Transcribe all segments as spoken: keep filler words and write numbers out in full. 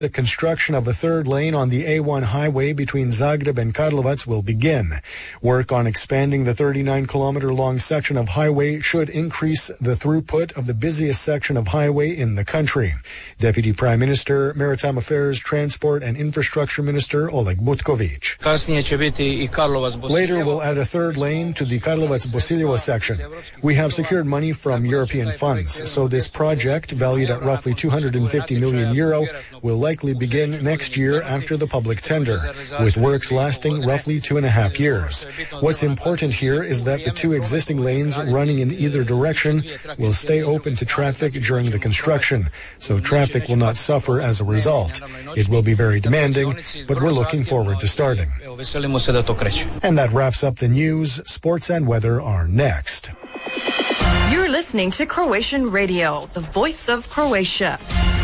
The construction of a third lane on the A one highway between Zagreb and Karlovac will begin. Work on expanding the thirty-nine kilometer long section of highway should increase the throughput of the busiest section of highway in the country. Deputy Prime Minister, Maritime Affairs, Transport and Infrastructure Minister Oleg Butkovic. Later, we'll add a third lane to the Karlovac-Bosiljevo section. We have secured money from European funds, so this project, valued at roughly two hundred fifty million euro, will likely begin next year after the public tender, with works lasting roughly two and a half years. What's important here is that the two existing lanes running in either direction will stay open to traffic during the construction, so traffic will not suffer as a result. It will be very demanding, but we're looking forward to starting. And that wraps up the news. Sports and weather are next. You're listening to Croatian Radio, the voice of Croatia.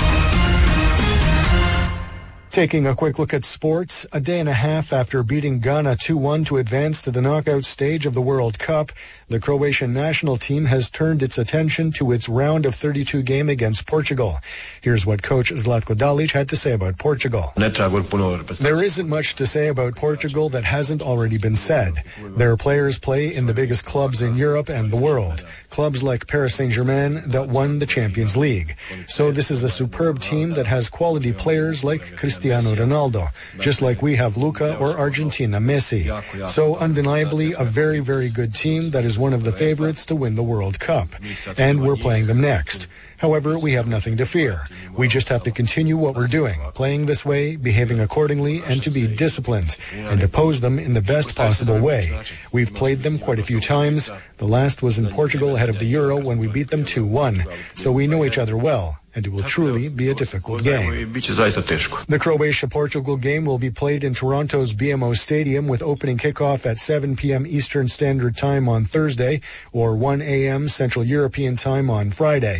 Taking a quick look at sports, a day and a half after beating Ghana two one to advance to the knockout stage of the World Cup, the Croatian national team has turned its attention to its round of thirty-two game against Portugal. Here's what coach Zlatko Dalic had to say about Portugal. There isn't much to say about Portugal that hasn't already been said. Their players play in the biggest clubs in Europe and the world, clubs like Paris Saint-Germain that won the Champions League. So this is a superb team that has quality players like Cristiano Ronaldo, just like we have Luka or Argentina Messi. So undeniably a very, very good team that is one of the favorites to win the World Cup. And we're playing them next. However, we have nothing to fear. We just have to continue what we're doing, playing this way, behaving accordingly, and to be disciplined, and oppose them in the best possible way. We've played them quite a few times. The last was in Portugal ahead of the Euro when we beat them two one. So we know each other well, and it will truly be a difficult game. The Croatia-Portugal game will be played in Toronto's B M O Stadium with opening kickoff at seven p.m. Eastern Standard Time on Thursday or one a.m. Central European Time on Friday.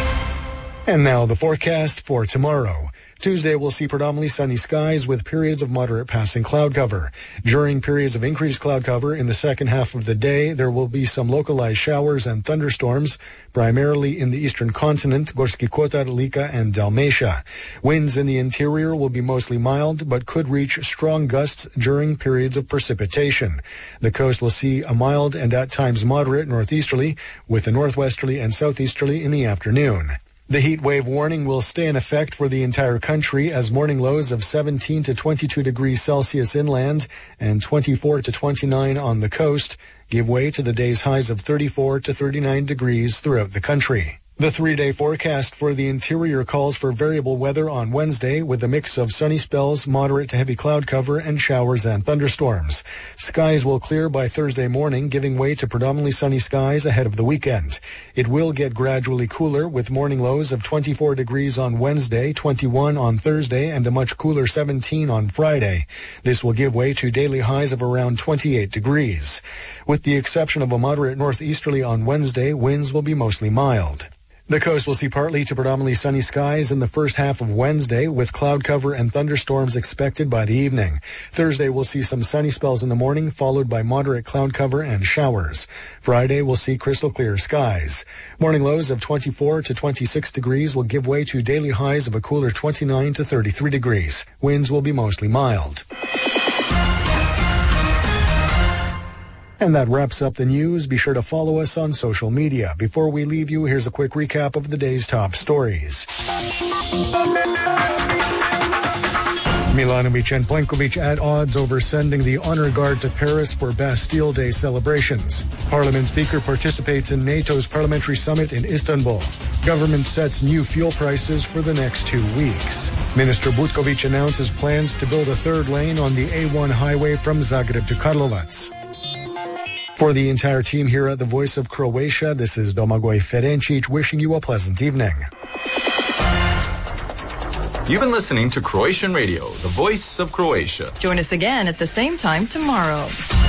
And now the forecast for tomorrow. Tuesday will see predominantly sunny skies with periods of moderate passing cloud cover. During periods of increased cloud cover in the second half of the day, there will be some localized showers and thunderstorms, primarily in the eastern continent, Gorski Kotar, Lika, and Dalmatia. Winds in the interior will be mostly mild, but could reach strong gusts during periods of precipitation. The coast will see a mild and at times moderate northeasterly, with a northwesterly and southeasterly in the afternoon. The heat wave warning will stay in effect for the entire country as morning lows of seventeen to twenty-two degrees Celsius inland and twenty-four to twenty-nine on the coast give way to the day's highs of thirty-four to thirty-nine degrees throughout the country. The three-day forecast for the interior calls for variable weather on Wednesday with a mix of sunny spells, moderate to heavy cloud cover, and showers and thunderstorms. Skies will clear by Thursday morning, giving way to predominantly sunny skies ahead of the weekend. It will get gradually cooler with morning lows of twenty-four degrees on Wednesday, twenty-one on Thursday, and a much cooler seventeen on Friday. This will give way to daily highs of around twenty-eight degrees. With the exception of a moderate northeasterly on Wednesday, winds will be mostly mild. The coast will see partly to predominantly sunny skies in the first half of Wednesday, with cloud cover and thunderstorms expected by the evening. Thursday will see some sunny spells in the morning, followed by moderate cloud cover and showers. Friday will see crystal clear skies. Morning lows of twenty-four to twenty-six degrees will give way to daily highs of a cooler twenty-nine to thirty-three degrees. Winds will be mostly mild. And that wraps up the news. Be sure to follow us on social media. Before we leave you, here's a quick recap of the day's top stories. Milanovic and Plenković at odds over sending the honor guard to Paris for Bastille Day celebrations. Parliament Speaker participates in NATO's parliamentary summit in Istanbul. Government sets new fuel prices for the next two weeks. Minister Butkovic announces plans to build a third lane on the A one highway from Zagreb to Karlovac. For the entire team here at the Voice of Croatia, this is Domagoj Ferencic wishing you a pleasant evening. You've been listening to Croatian Radio, the Voice of Croatia. Join us again at the same time tomorrow.